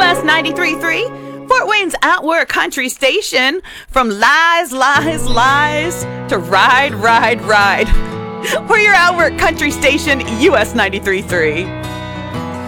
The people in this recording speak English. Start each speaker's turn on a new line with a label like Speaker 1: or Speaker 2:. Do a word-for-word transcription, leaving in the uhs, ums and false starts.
Speaker 1: S ninety-three point three, Fort Wayne's Outward Country Station. From lies, lies, lies to ride, ride, ride. We're your Outward Country Station, U S ninety-three point three.